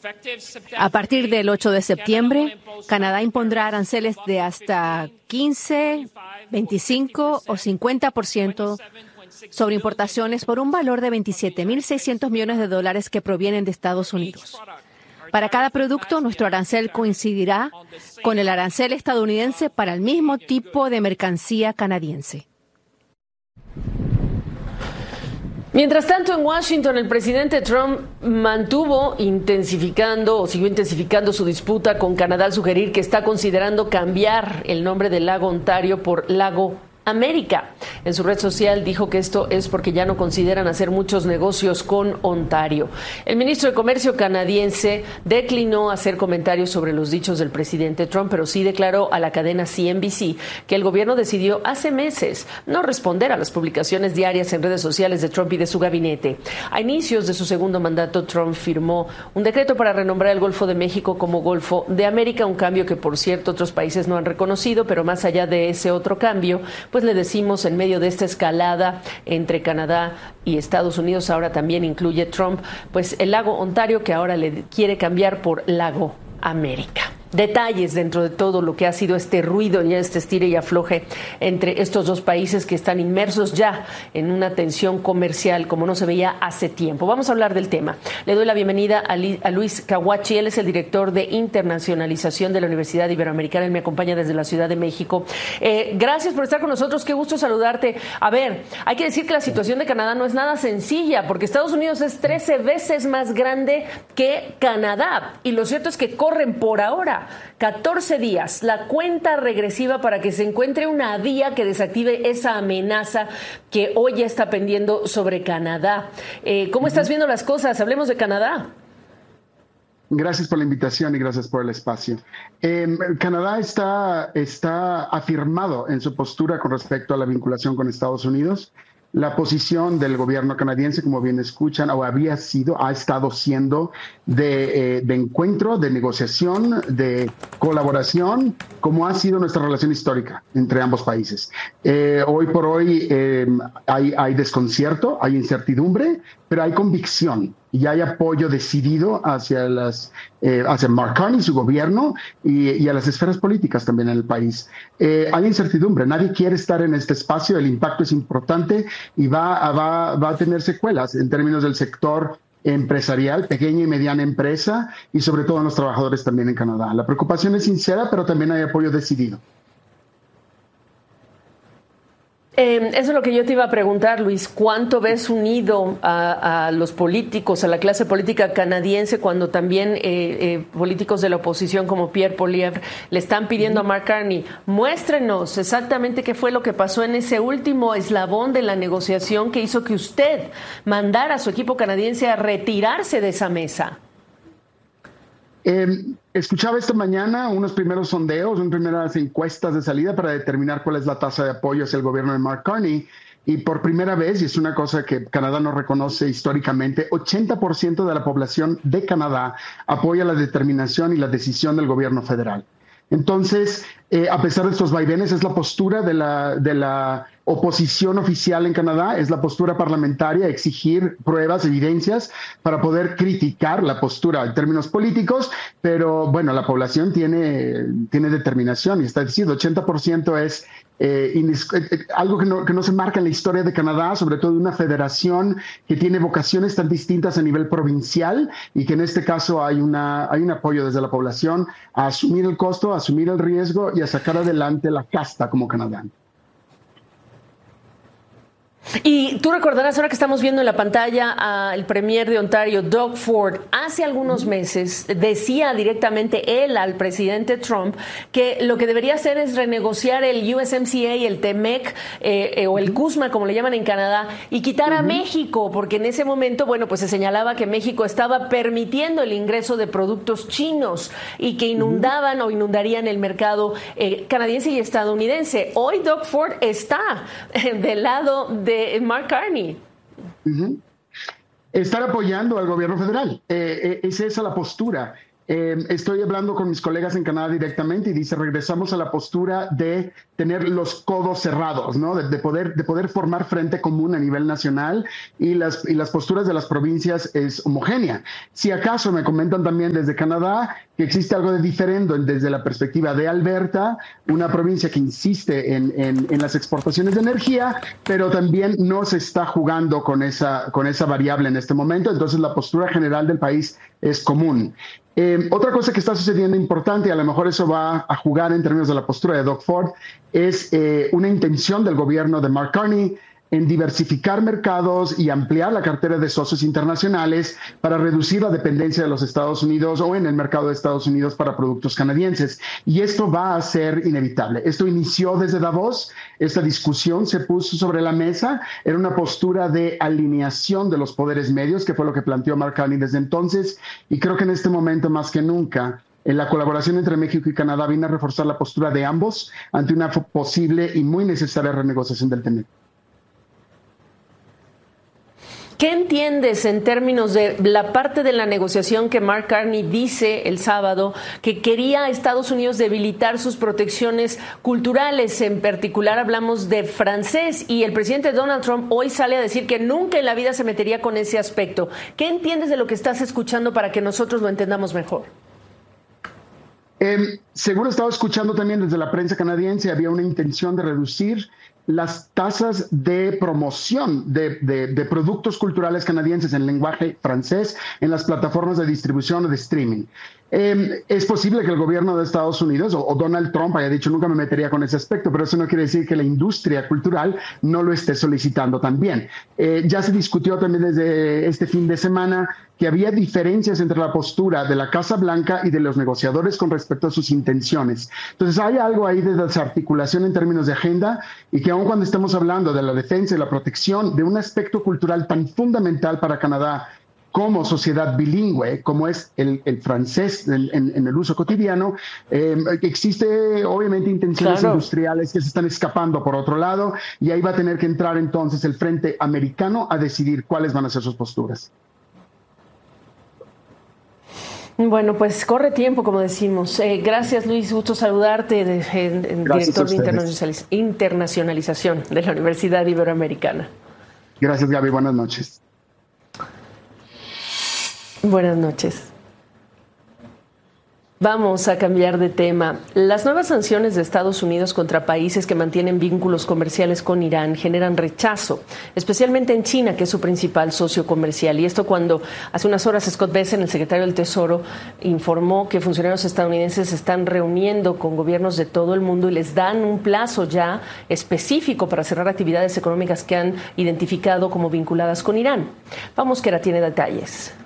A partir del 8 de septiembre, Canadá impondrá aranceles de hasta 15, 25 o 50% sobre importaciones por un valor de $27.600 millones que provienen de Estados Unidos. Para cada producto, nuestro arancel coincidirá con el arancel estadounidense para el mismo tipo de mercancía canadiense. Mientras tanto, en Washington, el presidente Trump siguió intensificando su disputa con Canadá al sugerir que está considerando cambiar el nombre del lago Ontario por Lago América. En su red social dijo que esto es porque ya no consideran hacer muchos negocios con Ontario. El ministro de Comercio canadiense declinó hacer comentarios sobre los dichos del presidente Trump, pero sí declaró a la cadena CNBC que el gobierno decidió hace meses no responder a las publicaciones diarias en redes sociales de Trump y de su gabinete. A inicios de su segundo mandato, Trump firmó un decreto para renombrar el Golfo de México como Golfo de América, un cambio que, por cierto, otros países no han reconocido, pero más allá de ese otro cambio, pues le decimos, en medio de esta escalada entre Canadá y Estados Unidos, ahora también incluye Trump, pues el lago Ontario, que ahora le quiere cambiar por Lago América. Detalles dentro de todo lo que ha sido este ruido y este estire y afloje entre estos dos países que están inmersos ya en una tensión comercial como no se veía hace tiempo. Vamos a hablar del tema. Le doy la bienvenida a Luis Caguachi. Él es el director de internacionalización de la Universidad Iberoamericana. Él me acompaña desde la Ciudad de México. Gracias por estar con nosotros. Qué gusto saludarte. A ver, hay que decir que la situación de Canadá no es nada sencilla, porque Estados Unidos es 13 veces más grande que Canadá. Y lo cierto es que corren por ahora 14 días, la cuenta regresiva para que se encuentre una vía que desactive esa amenaza que hoy ya está pendiendo sobre Canadá. ¿Cómo estás viendo las cosas? Hablemos de Canadá. Gracias por la invitación y gracias por el espacio. Canadá está afirmado en su postura con respecto a la vinculación con Estados Unidos. La posición del gobierno canadiense, como bien escuchan, ha estado siendo de encuentro, de negociación, de colaboración, como ha sido nuestra relación histórica entre ambos países. Hoy por hoy hay desconcierto, hay incertidumbre, pero hay convicción y hay apoyo decidido hacia Mark Carney, su gobierno, y a las esferas políticas también en el país. Hay incertidumbre, nadie quiere estar en este espacio, el impacto es importante y va a tener secuelas en términos del sector empresarial, pequeña y mediana empresa, y sobre todo en los trabajadores también en Canadá. La preocupación es sincera, pero también hay apoyo decidido. Eso es lo que yo te iba a preguntar, Luis. ¿Cuánto ves unido a los políticos, a la clase política canadiense, cuando también políticos de la oposición como Pierre Poilievre le están pidiendo a Mark Carney, muéstrenos exactamente qué fue lo que pasó en ese último eslabón de la negociación que hizo que usted mandara a su equipo canadiense a retirarse de esa mesa? Escuchaba esta mañana unos primeros sondeos, unas primeras encuestas de salida para determinar cuál es la tasa de apoyo hacia el gobierno de Mark Carney. Y por primera vez, y es una cosa que Canadá no reconoce históricamente, 80% de la población de Canadá apoya la determinación y la decisión del gobierno federal. Entonces, a pesar de estos vaivenes, es la postura de la oposición oficial en Canadá, es la postura parlamentaria, exigir pruebas, evidencias para poder criticar la postura en términos políticos, pero bueno, la población tiene determinación y está diciendo 80% es algo que no se marca en la historia de Canadá, sobre todo una federación que tiene vocaciones tan distintas a nivel provincial y que en este caso hay un apoyo desde la población a asumir el costo, a asumir el riesgo y a sacar adelante la casta como Canadá. Y tú recordarás, ahora que estamos viendo en la pantalla al premier de Ontario, Doug Ford, hace algunos meses decía directamente él al presidente Trump que lo que debería hacer es renegociar el USMCA, el TEMEC o el CUSMA, como le llaman en Canadá, y quitar a México, porque en ese momento, bueno, pues se señalaba que México estaba permitiendo el ingreso de productos chinos y que inundaban o inundarían el mercado canadiense y estadounidense. Hoy Doug Ford está del lado de Mark Carney. Estar apoyando al gobierno federal. Es esa la postura. Estoy hablando con mis colegas en Canadá directamente y dice, regresamos a la postura de tener los codos cerrados, ¿no? De poder formar frente común a nivel nacional y las posturas de las provincias es homogénea. Si acaso me comentan también desde Canadá que existe algo de diferente desde la perspectiva de Alberta, una provincia que insiste en las exportaciones de energía, pero también no se está jugando con esa variable en este momento, entonces la postura general del país es común. Otra cosa que está sucediendo importante, y a lo mejor eso va a jugar en términos de la postura de Doug Ford, es una intención del gobierno de Mark Carney en diversificar mercados y ampliar la cartera de socios internacionales para reducir la dependencia de los Estados Unidos o en el mercado de Estados Unidos para productos canadienses. Y esto va a ser inevitable. Esto inició desde Davos, esta discusión se puso sobre la mesa, era una postura de alineación de los poderes medios, que fue lo que planteó Mark Carney desde entonces, y creo que en este momento más que nunca, en la colaboración entre México y Canadá viene a reforzar la postura de ambos ante una posible y muy necesaria renegociación del tema. ¿Qué entiendes en términos de la parte de la negociación que Mark Carney dice el sábado que quería Estados Unidos debilitar sus protecciones culturales? En particular hablamos de francés y el presidente Donald Trump hoy sale a decir que nunca en la vida se metería con ese aspecto. ¿Qué entiendes de lo que estás escuchando para que nosotros lo entendamos mejor? Según he estado escuchando también desde la prensa canadiense, había una intención de reducir las tasas de promoción de productos culturales canadienses en lenguaje francés en las plataformas de distribución o de streaming. Es posible que el gobierno de Estados Unidos o Donald Trump haya dicho nunca me metería con ese aspecto, pero eso no quiere decir que la industria cultural no lo esté solicitando también. Ya se discutió también desde este fin de semana que había diferencias entre la postura de la Casa Blanca y de los negociadores con respecto a sus intenciones. Entonces hay algo ahí de desarticulación en términos de agenda y que aun cuando estemos hablando de la defensa y la protección de un aspecto cultural tan fundamental para Canadá como sociedad bilingüe, como es el francés en el uso cotidiano, existe obviamente intenciones industriales que se están escapando por otro lado y ahí va a tener que entrar entonces el frente americano a decidir cuáles van a ser sus posturas. Bueno, pues corre tiempo, como decimos. Gracias, Luis. Gusto saludarte, director de internacionalización de la Universidad Iberoamericana. Gracias, Gaby. Buenas noches. Buenas noches. Vamos a cambiar de tema. Las nuevas sanciones de Estados Unidos contra países que mantienen vínculos comerciales con Irán generan rechazo, especialmente en China, que es su principal socio comercial. Y esto cuando hace unas horas Scott Bessent, el secretario del Tesoro, informó que funcionarios estadounidenses se están reuniendo con gobiernos de todo el mundo y les dan un plazo ya específico para cerrar actividades económicas que han identificado como vinculadas con Irán. Vamos, que ahora tiene detalles.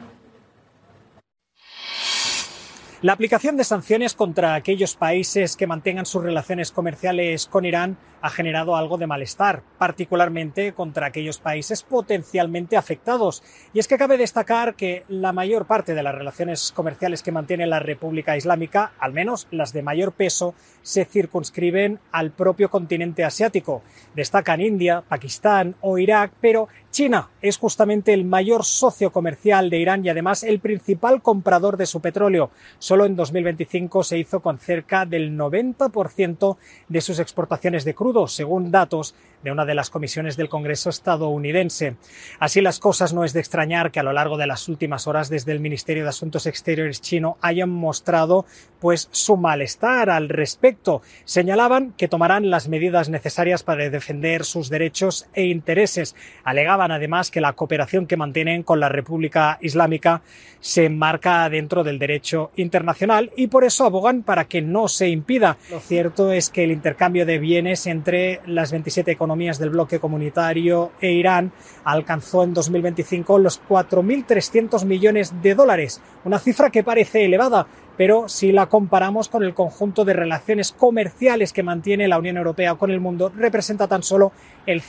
La aplicación de sanciones contra aquellos países que mantengan sus relaciones comerciales con Irán ha generado algo de malestar, particularmente contra aquellos países potencialmente afectados. Y es que cabe destacar que la mayor parte de las relaciones comerciales que mantiene la República Islámica, al menos las de mayor peso, se circunscriben al propio continente asiático. Destacan India, Pakistán o Irak, pero China es justamente el mayor socio comercial de Irán y además el principal comprador de su petróleo. Solo en 2025 se hizo con cerca del 90% de sus exportaciones de crudo, según datos de una de las comisiones del Congreso estadounidense. Así las cosas, no es de extrañar que a lo largo de las últimas horas desde el Ministerio de Asuntos Exteriores chino hayan mostrado pues su malestar al respecto. Señalaban que tomarán las medidas necesarias para defender sus derechos e intereses. Alegaban además que la cooperación que mantienen con la República Islámica se enmarca dentro del derecho internacional y por eso abogan para que no se impida. Lo cierto es que el intercambio de bienes entre las 27 economías del bloque comunitario e Irán alcanzó en 2025 los 4.300 millones de dólares, una cifra que parece elevada, pero si la comparamos con el conjunto de relaciones comerciales que mantiene la Unión Europea con el mundo, representa tan solo el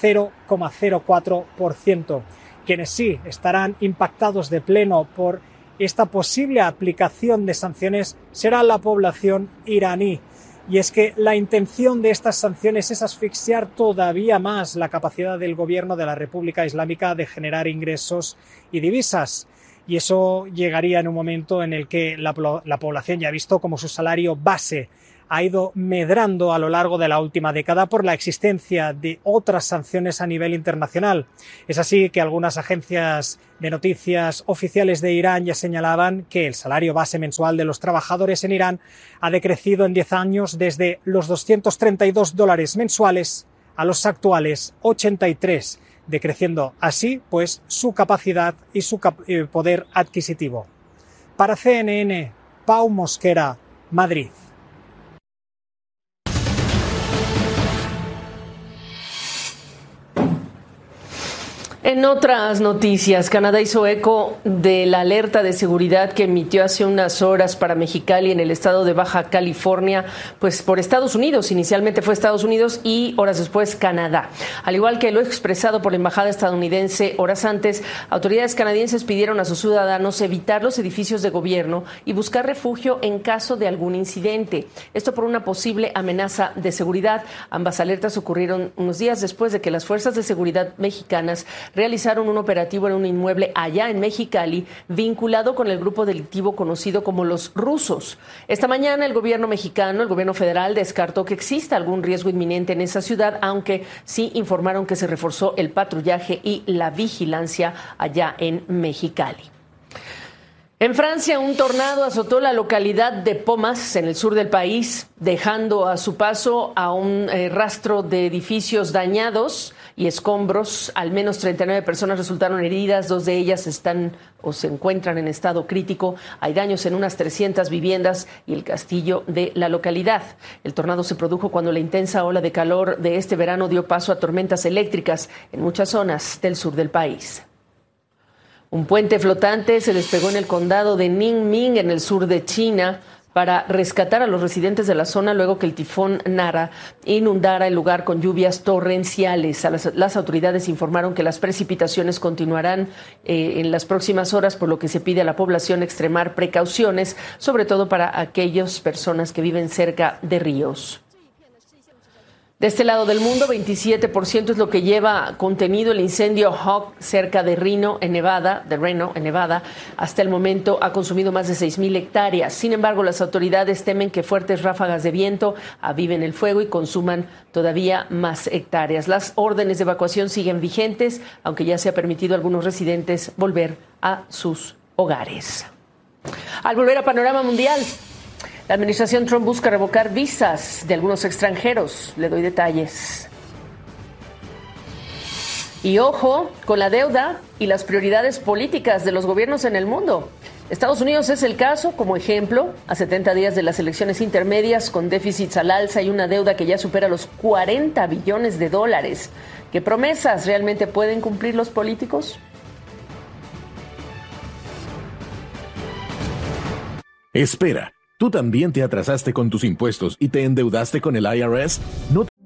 0,04%. Quienes sí estarán impactados de pleno por esta posible aplicación de sanciones será la población iraní. Y es que la intención de estas sanciones es asfixiar todavía más la capacidad del gobierno de la República Islámica de generar ingresos y divisas. y eso llegaría en un momento en el que la población ya ha visto cómo su salario base ha ido medrando a lo largo de la última década por la existencia de otras sanciones a nivel internacional. Es así que algunas agencias de noticias oficiales de Irán ya señalaban que el salario base mensual de los trabajadores en Irán ha decrecido en 10 años desde los $232 mensuales a los actuales 83, decreciendo así pues su capacidad y su poder adquisitivo. Para CNN, Pau Mosquera, Madrid. En otras noticias, Canadá hizo eco de la alerta de seguridad que emitió hace unas horas para Mexicali en el estado de Baja California, pues por Estados Unidos. Inicialmente fue Estados Unidos y horas después Canadá. Al igual que lo expresado por la embajada estadounidense horas antes, autoridades canadienses pidieron a sus ciudadanos evitar los edificios de gobierno y buscar refugio en caso de algún incidente. Esto por una posible amenaza de seguridad. Ambas alertas ocurrieron unos días después de que las fuerzas de seguridad mexicanas realizaron un operativo en un inmueble allá en Mexicali vinculado con el grupo delictivo conocido como los rusos. Esta mañana el gobierno mexicano, el gobierno federal, descartó que exista algún riesgo inminente en esa ciudad, aunque sí informaron que se reforzó el patrullaje y la vigilancia allá en Mexicali. En Francia, un tornado azotó la localidad de Pomas, en el sur del país, dejando a su paso a un rastro de edificios dañados y escombros. Al menos 39 personas resultaron heridas, 2 de ellas están o se encuentran en estado crítico. Hay daños en unas 300 viviendas y el castillo de la localidad. El tornado se produjo cuando la intensa ola de calor de este verano dio paso a tormentas eléctricas en muchas zonas del sur del país. Un puente flotante se despegó en el condado de Ninh-Ming, en el sur de China, para rescatar a los residentes de la zona luego que el tifón Nara inundara el lugar con lluvias torrenciales. Las autoridades informaron que las precipitaciones continuarán en las próximas horas, por lo que se pide a la población extremar precauciones, sobre todo para aquellas personas que viven cerca de ríos. De este lado del mundo, 27% es lo que lleva contenido el incendio Hawk cerca de Reno, en Nevada. Hasta el momento ha consumido más de 6,000 hectáreas. Sin embargo, las autoridades temen que fuertes ráfagas de viento aviven el fuego y consuman todavía más hectáreas. Las órdenes de evacuación siguen vigentes, aunque ya se ha permitido a algunos residentes volver a sus hogares. Al volver a Panorama Mundial, la administración Trump busca revocar visas de algunos extranjeros. Le doy detalles. Y ojo con la deuda y las prioridades políticas de los gobiernos en el mundo. Estados Unidos es el caso, como ejemplo, a 70 días de las elecciones intermedias, con déficits al alza y una deuda que ya supera los $40 billones. ¿Qué promesas realmente pueden cumplir los políticos? Espera. ¿Tú también te atrasaste con tus impuestos y te endeudaste con el IRS? No